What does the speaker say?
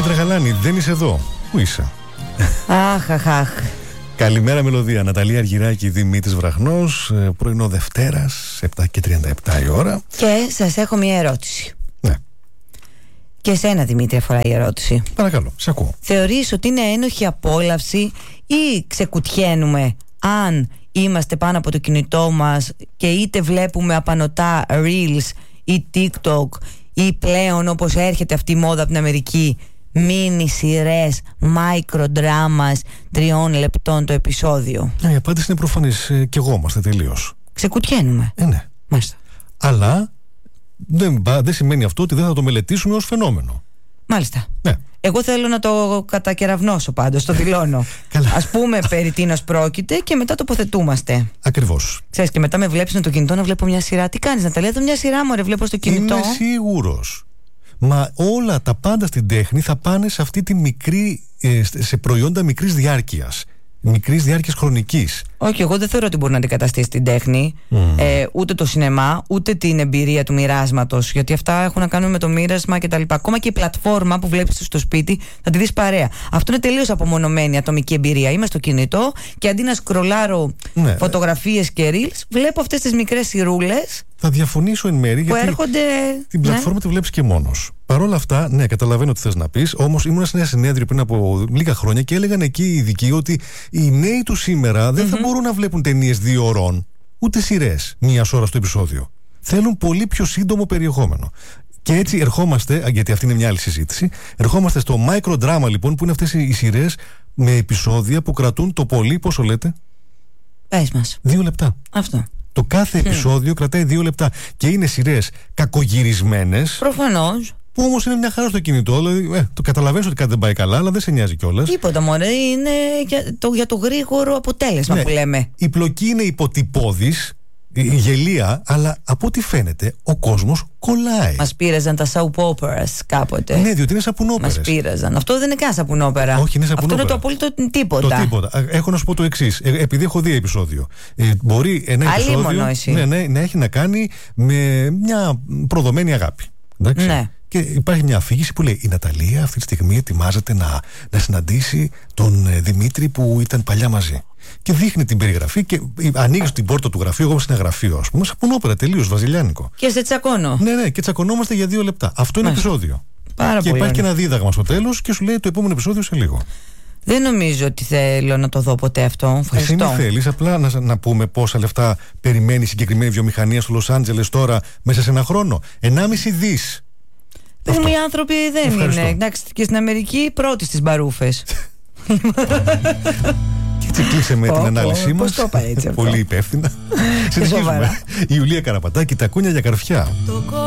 Άντρα Γαλάνη, δεν είσαι εδώ. Πού είσαι? Αχ. Καλημέρα μελωδία. Ναταλία Αργυράκη, Δημήτρης Βραχνός. Πρωινό Δευτέρας, 7:37 η ώρα. Και σας έχω μια ερώτηση. Ναι. Και εσένα, Δημήτρη, αφορά η ερώτηση. Παρακαλώ, σε ακούω. Θεωρείς ότι είναι ένοχη απόλαυση ή ξεκουτιαίνουμε αν είμαστε πάνω από το κινητό μας και είτε βλέπουμε απανωτά Reels ή TikTok ή πλέον, όπως έρχεται αυτή η μόδα από την Αμερική, μίνι σειρές, micro-dramas 3 λεπτών το επεισόδιο? Η απάντηση είναι προφανής. Κι εγώ είμαστε τελείως. Ξεκουτιαίνουμε. Ναι. Μάλιστα. Αλλά δεν σημαίνει αυτό ότι δεν θα το μελετήσουμε ως φαινόμενο. Μάλιστα. Ναι. Εγώ θέλω να το κατακεραυνώσω πάντως, το δηλώνω. Ας πούμε περί τίνος πρόκειται και μετά τοποθετούμαστε. Ακριβώς. Ξέρεις, και μετά με βλέπεις με το κινητό να βλέπω μια σειρά. Τι κάνεις, Ναταλία? Εδώ μια σειρά, μωρέ, βλέπω στο κινητό. Είμαι σίγουρος. Μα όλα τα πάντα στην τέχνη θα πάνε σε αυτή τη μικρή, σε προϊόντα μικρής διάρκειας. Μικρής διάρκειας χρονικής. Όχι, εγώ δεν θεωρώ ότι μπορεί να αντικαταστήσει την τέχνη, ούτε το σινεμά, ούτε την εμπειρία του μοιράσματος. Γιατί αυτά έχουν να κάνουν με το μοίρασμα κτλ. Ακόμα και η πλατφόρμα που βλέπεις στο σπίτι θα τη δεις παρέα. Αυτό είναι τελείως απομονωμένη ατομική εμπειρία. Είμαι στο κινητό και αντί να σκρολάρω φωτογραφίες και reels, βλέπω αυτές τις μικρές σειρούλες. Θα διαφωνήσω εν μέρη, γιατί έρχονται, την πλατφόρμα τη βλέπεις και μόνος. Παρ' όλα αυτά, ναι, καταλαβαίνω τι θες να πεις. Όμως ήμουν σε ένα συνέδριο πριν από λίγα χρόνια και έλεγαν εκεί οι ειδικοί ότι οι νέοι του σήμερα δεν θα μπορούν να βλέπουν ταινίες 2 ωρών, ούτε σειρές 1 ώρα στο επεισόδιο. Θέλουν πολύ πιο σύντομο περιεχόμενο. Και έτσι ερχόμαστε, γιατί αυτή είναι μια άλλη συζήτηση, ερχόμαστε στο micro-drama λοιπόν, που είναι αυτές οι σειρές με επεισόδια που κρατούν το πολύ, πόσο λέτε? Πες μας. 2 λεπτά. Αυτό. Το κάθε επεισόδιο κρατάει 2 λεπτά. Και είναι σειρές κακογυρισμένες. Προφανώς. Που όμως είναι μια χαρά στο κινητό. Δηλαδή, το καταλαβαίνεις ότι κάτι δεν πάει καλά, αλλά δεν σε νοιάζει κιόλας. Τίποτα, μωρέ. Είναι για το γρήγορο αποτέλεσμα που λέμε. Η πλοκή είναι υποτυπώδης, γελία, αλλά από ό,τι φαίνεται ο κόσμος κολλάει. Μας πείραζαν τα soap operas κάποτε. Ναι, διότι είναι σαπουνόπερες. Μας πείραζαν. Αυτό δεν είναι καν σαπουνόπερα. Όχι, είναι σαπουνόπερα. Αυτό είναι το απόλυτο τίποτα. Το τίποτα. Έχω να σου πω το εξής. Επειδή έχω δει επεισόδιο. Μπορεί ένα επεισόδιο να έχει να κάνει με μια προδομένη αγάπη. Εντάξει. Ναι. Και υπάρχει μια αφήγηση που λέει: η Ναταλία αυτή τη στιγμή ετοιμάζεται να συναντήσει τον Δημήτρη που ήταν παλιά μαζί. Και δείχνει την περιγραφή και ανοίγει την πόρτα του γραφείου. Εγώ είμαι σε ένα γραφείο, ας πούμε, σαπουνόπερα τελείως βασιλιάνικο. Και σε τσακώνω. Ναι, και τσακωνόμαστε για 2 λεπτά. Αυτό είναι επεισόδιο. Και υπάρχει και ένα δίδαγμα στο τέλος και σου λέει το επόμενο επεισόδιο σε λίγο. Δεν νομίζω ότι θέλω να το δω ποτέ αυτό. Εσύ μη θέλεις, απλά να πούμε πόσα λεφτά περιμένει η συγκεκριμένη βιομηχανία στο Λος Άντζελες τώρα μέσα σε ένα χρόνο. 1,5 δις. Οι άνθρωποι δεν είναι. Εντάξει, και στην Αμερική πρώτοι στις μπαρούφες. Και έτσι κλείσαμε την ανάλυση μας. Πολύ υπεύθυνα. Συνεχίζουμε. Η Ιουλία Καραπατάκη, τα κούνια για καρφιά.